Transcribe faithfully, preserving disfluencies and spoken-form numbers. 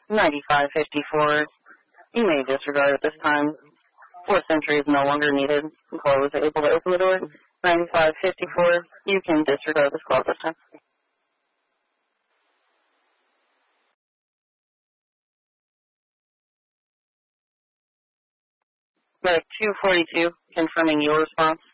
ninety-five fifty-four, you may disregard at this time. Fourth entry is no longer needed. Caller was able to open the door. ninety-five fifty-four, you can disregard this call at this time. Medic two forty-two, confirming your response.